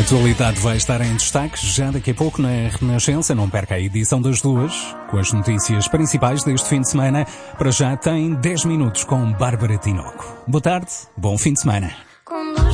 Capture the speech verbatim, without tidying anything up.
atualidade vai estar em destaque já daqui a pouco na Renascença. Não perca a edição das duas, com as notícias principais deste fim de semana. Para já tem dez minutos com Bárbara Tinoco. Boa tarde, bom fim de semana.